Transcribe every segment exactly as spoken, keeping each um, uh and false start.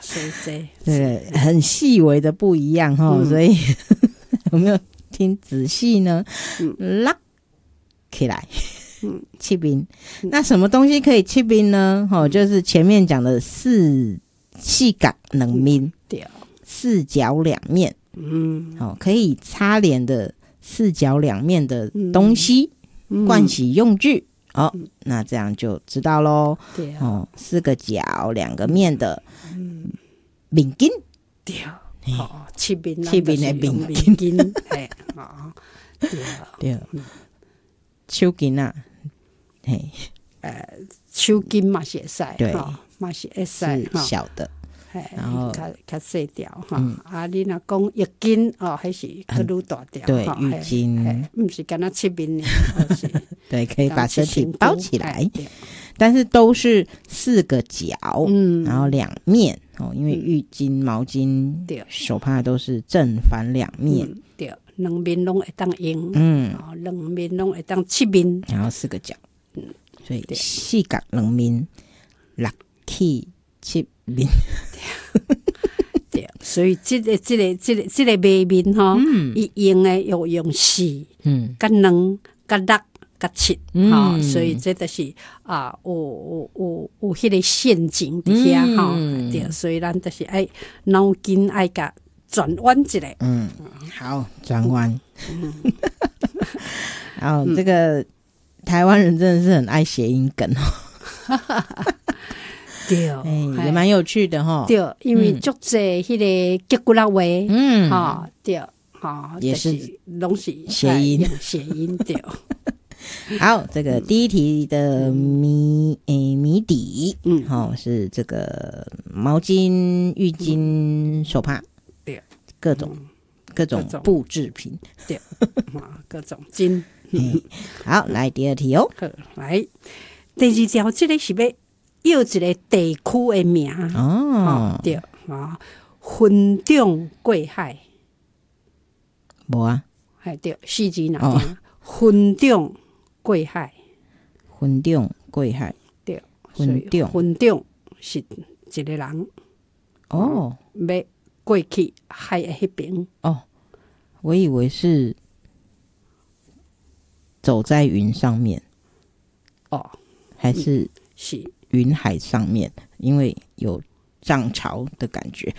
所以这对很细微的不一样哈、嗯，所以有没有听仔细呢？嗯，拉起来。嗯，七边、嗯，那什么东西可以七边呢？哦，就是前面讲的四四角两面、嗯，对，四角两面，嗯，哦，可以擦脸的四角两面的东西，嗯、盥洗用具，哦、嗯，那这样就知道咯。对、哦，四个角两个面的，嗯，面巾， 对，哦，七边七边的面巾，嘿，哦，对， 对，手巾啊。嘿， 呃，手巾嘛是会使， 对， 嘛是会使， 是小的， 然后较较细条哈、嗯。啊，你若讲浴巾哦，还是更愈大条， 对，浴巾， 不是干那七边的， 对，可以把身体包起来，但是都是四个角，嗯，然后两面哦，因为浴巾、毛巾、对，手帕都是正反两面，嗯、 对，两面拢会当用，嗯，哦，两面拢会当七面， 然后四个角。嗯，所以四角两面，六起七面， 对，所以这个这个这个这个卖面哈，伊、嗯、用的要用四，嗯，甲两甲六甲七，哈、嗯哦，所以这就是啊，有有有有迄个陷阱伫遐哈，对，所以咱就是爱脑筋爱甲转弯一下， 嗯，好，转弯，嗯，然后这个。台湾人真的是很爱谐音梗哦， 对， 欸、也蛮有趣的哈、哦。 对，因为足侪迄个吉古拉话，嗯，哈、哦，对，哈、哦， 也是拢是谐音， 谐音对。 好，这个第一题的谜诶、欸、谜底，嗯，好、哦、是这个毛巾、浴巾、手帕，对，各种、嗯、各种布制品， 对，啊，各种巾。 嗯、好，来第二题哦。 来，第二条，这个是要要一个地区的名哦，哦对啊，分中过海， 无啊， 哎对，四字哪边？分中过海， 分中过海， 对， 分中分中是一个人哦，要过去海的迄边哦，我以为是。走在云上面， 哦， 还是是云海上面？因为有涨潮的感觉。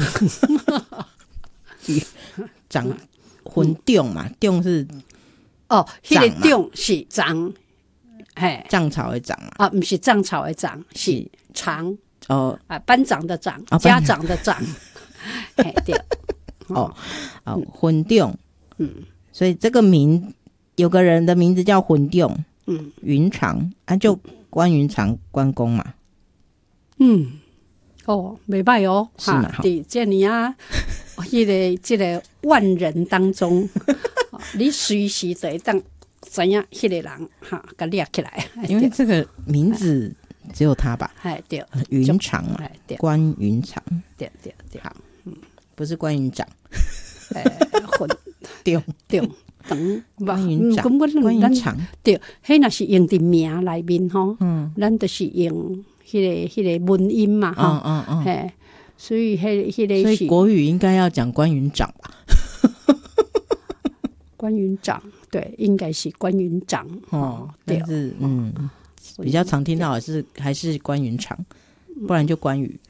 涨分涨嘛，涨是哦，迄、那个涨是涨，嘿， 涨潮的涨嘛？ 啊，不是涨潮的涨，是长哦啊，班长的长，哦、家长的长，嘿对， 哦哦，分涨，嗯，所以这个名。有个人的名字叫混定，嗯，云长啊，就关云长关公嘛， 嗯，哦，没歹哦， 是嘛？ 对，这里啊，迄个这个万人当中，你随时就会当知影迄个人哈，给列起来， 因为这个名字只有他吧？ 哎，对， 云长嘛，关云长， 对对对，好， 嗯，不是关云长， 哎，混定定。等关云长，关云长， 对，迄若是用伫名内面吼，嗯，咱就是用迄、那个迄、那个文音嘛，哈，嗯嗯嗯，嘿，所以迄迄个， 所以国语应该要讲关云长吧？ 关云长，对，应该是关云长， 哦，但是嗯，比较常听到的是还是关云长，不然就关羽。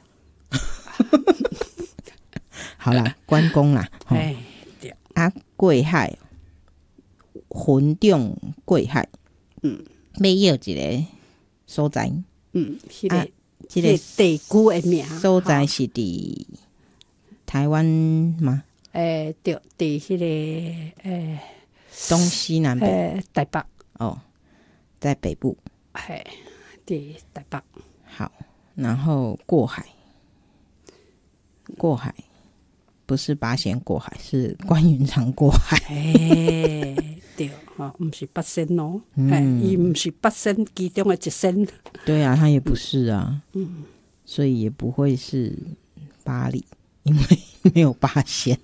好啦，关公啦，哎，对啊，过海。分中过海，嗯，要要一个所在， 嗯，迄、那个、啊、这个地区的名所在是伫台湾吗？ 诶、呃，对，伫迄、那个诶、呃、 东西南北， 呃、台北哦，在北部， 嘿，伫台北。 好，然后过海，过海不是八仙过海，是关云长过海。 哎，对，哈，不是八仙哦，哎、嗯，伊不是八仙其中的一仙。 对啊，他也不是啊，嗯，所以也不会是巴黎，因为没有八仙。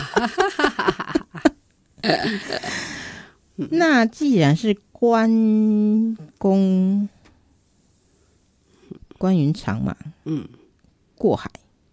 那既然是关公、关云长嘛，嗯，过海，